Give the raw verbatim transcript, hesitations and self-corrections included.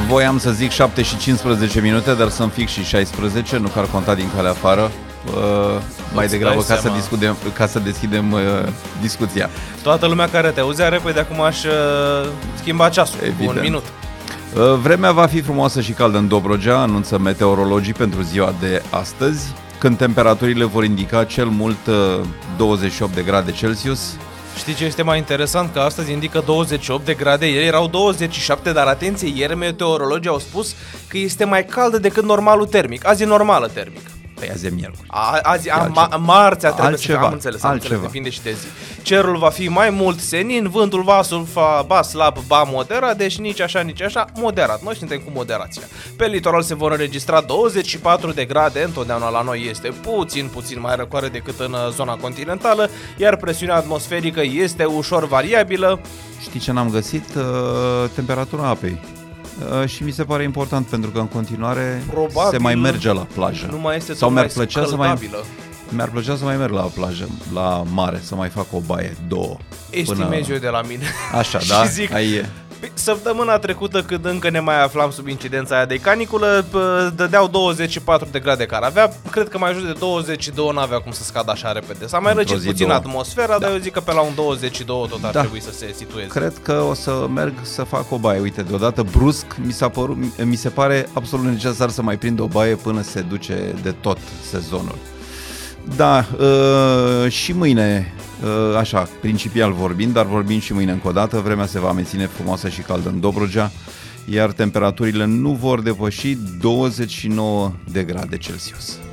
voiam să zic șapte și cincisprezece minute, dar sunt fix și șaisprezece, nu că ar conta din calea afară. Uh, mai degrabă ca să, discutem, ca să deschidem uh, discuția. Toată lumea care te auzea repede acum aș uh, schimba ceasul. Evident. Un minut. Uh, vremea va fi frumoasă și caldă în Dobrogea, anunță meteorologii pentru ziua de astăzi, când temperaturile vor indica cel mult uh, douăzeci și opt de grade Celsius. Știi ce este mai interesant? Că astăzi indică douăzeci și opt de grade, ieri erau douăzeci și șapte, dar atenție, ieri meteorologii au spus că este mai caldă decât normalul termic. Azi e normală termic. Păi azi e miercuri. A, azi, a, ma, marțea trebuie altceva, să am înțeles, am altceva. înțeles, depinde și de zi. Cerul va fi mai mult senin, vântul va surfa, ba slab, ba moderat, deci nici așa, nici așa, moderat. Noi suntem cu moderația. Pe litoral se vor înregistra douăzeci și patru de grade, întotdeauna la noi este puțin, puțin mai răcoare decât în zona continentală, iar presiunea atmosferică este ușor variabilă. Știi ce n-am găsit? Uh, temperatura apei. Uh, și mi se pare important pentru că în continuare probabil se mai merge la plajă. Nu mai este sau mi-ar plăcea să mai mi-ar plăcea să mai merg la plajă, la mare, să mai fac o baie, două. Estimez până... eu de la mine. Așa, da? Zic, ai... Săptămâna trecută, când încă ne mai aflam sub incidența aia de caniculă, dădeau douăzeci și patru de grade care avea. Cred că mai jos de douăzeci și doi n-avea cum să scadă așa repede. S-a mai răcit puțin două. atmosfera, da. Dar eu zic că pe la un douăzeci și doi tot ar da. trebui să se situeze. Cred că o să merg să fac o baie. Uite, deodată brusc mi, s-a părut, mi se pare absolut necesar să mai prind o baie până se duce de tot sezonul. Da, uh, și mâine, uh, așa, principial vorbind, dar vorbim și mâine încă o dată, vremea se va menține frumoasă și caldă în Dobrogea, iar temperaturile nu vor depăși douăzeci și nouă de grade Celsius.